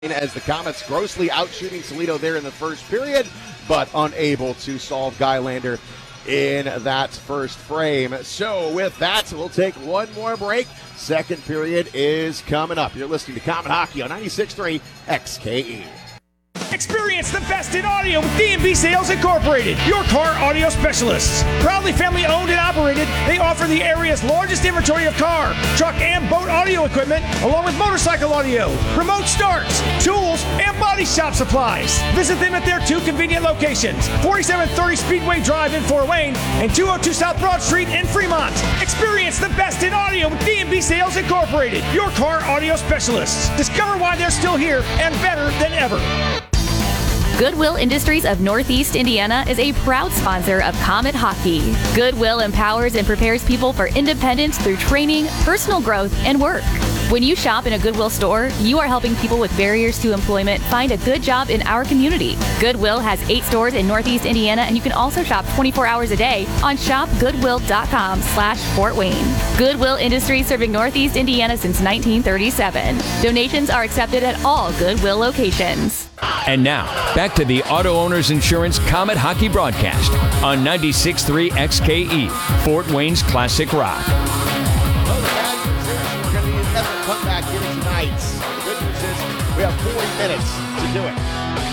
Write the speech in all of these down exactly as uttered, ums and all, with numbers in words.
As the Comets grossly outshooting Toledo there in the first period, but unable to solve Guylander in that first frame. So with that, we'll take one more break. Second period is coming up. You're listening to Comet Hockey on ninety-six point three X K E. Experience the best in audio with D and B Sales Incorporated, your car audio specialists. Proudly family owned and operated, they offer the area's largest inventory of car, truck, and boat audio equipment, along with motorcycle audio, remote starts, tools, and body shop supplies. Visit them at their two convenient locations, forty-seven thirty Speedway Drive in Fort Wayne and two oh two South Broad Street in Fremont. Experience the best in audio with D and B Sales Incorporated, your car audio specialists. Discover why they're still here and better than ever. Goodwill Industries of Northeast Indiana is a proud sponsor of Comet Hockey. Goodwill empowers and prepares people for independence through training, personal growth, and work. When you shop in a Goodwill store, you are helping people with barriers to employment find a good job in our community. Goodwill has eight stores in Northeast Indiana, and you can also shop twenty-four hours a day on shop goodwill dot com slash Fort Wayne. Goodwill Industries, serving Northeast Indiana since nineteen thirty-seven. Donations are accepted at all Goodwill locations. And now, back to the Auto Owners Insurance Comet Hockey broadcast on ninety-six point three X K E, Fort Wayne's Classic Rock. Well, the bad news is we're going to need another comeback here tonight. The good news is we have forty minutes to do it.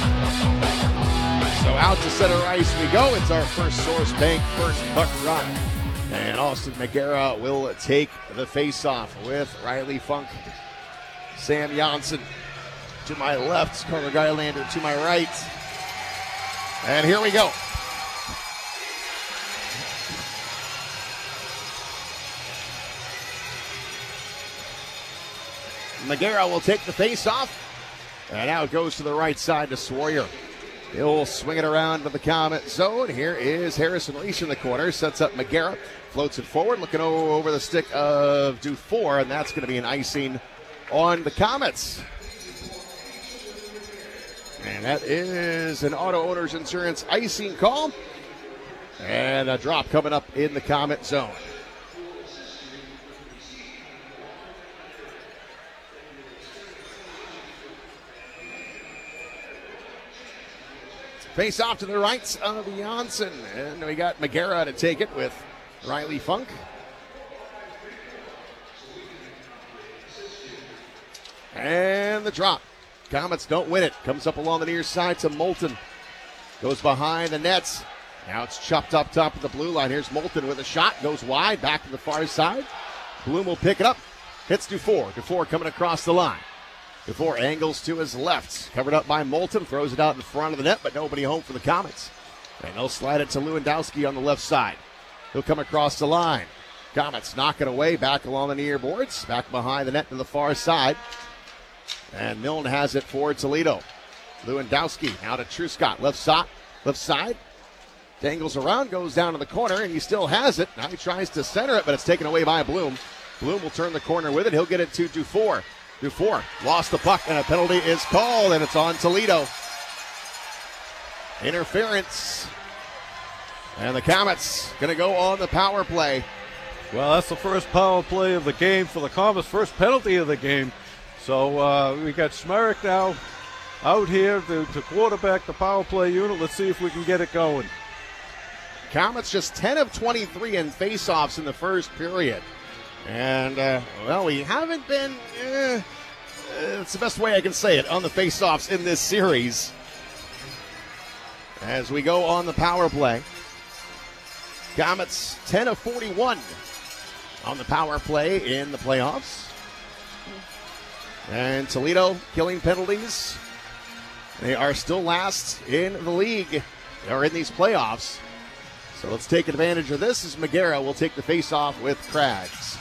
So out to center ice we go. It's our first Source Bank first puck run. And Austin McGarrah will take the face-off with Riley Funk, Sam Janssen. To my left, Carter Guylander to my right. And here we go. McGarrah will take the face-off. And now it goes to the right side to Sawyer. He'll swing it around to the Comet zone. Here is Harrison Reese in the corner. Sets up McGarrah. Floats it forward. Looking over the stick of Dufour. And that's going to be an icing on the Comets. And that is an Auto Owners Insurance icing call. And a drop coming up in the Comet zone. Face off to the right of Janssen. And we got McGarrah to take it with Riley Funk. And the drop. Comets don't win it. Comes up along the near side to Moulton. Goes behind the nets. Now it's chopped up top of the blue line. Here's Moulton with a shot. Goes wide. Back to the far side. Bloom will pick it up. Hits Dufour. Dufour coming across the line. Dufour angles to his left. Covered up by Moulton. Throws it out in front of the net, but nobody home for the Comets. And they'll slide it to Lewandowski on the left side. He'll come across the line. Comets knock it away. Back along the near boards. Back behind the net to the far side. And Milne has it for Toledo. Lewandowski now to Truscott. Left side. Left side. Dangles around, goes down to the corner, and he still has it. Now he tries to center it, but it's taken away by Bloom. Bloom will turn the corner with it. He'll get it to Dufour. Dufour lost the puck, and a penalty is called, and it's on Toledo. Interference. And the Comets going to go on the power play. Well, that's the first power play of the game for the Comets, first penalty of the game. So uh, we got Schmerich now out here to, to quarterback the power play unit. Let's see if we can get it going. Comets just ten of twenty-three in faceoffs in the first period. And, uh, well, we haven't been, eh, it's the best way I can say it, on the faceoffs in this series. As we go on the power play. Comets ten of forty-one on the power play in the playoffs. And Toledo killing penalties. They are still last in the league, or in these playoffs. So let's take advantage of this as McGarrah will take the face-off with Craggs.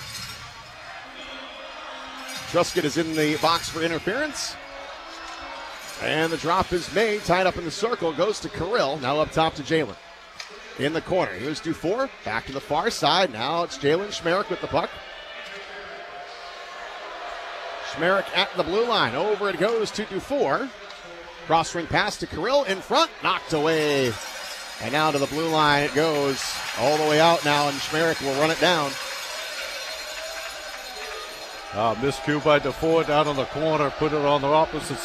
Truscott is in the box for interference. And the drop is made, tied up in the circle, goes to Kirill, now up top to Jalen. In the corner, here's Dufour, back to the far side. Now it's Jalen Schmerich with the puck. Schmerich at the blue line. Over it goes to Dufour. Cross-ring pass to Kirill in front. Knocked away. And now to the blue line it goes. All the way out now, and Schmerich will run it down. Uh, miscue by DeFord down on the corner, put it on the opposite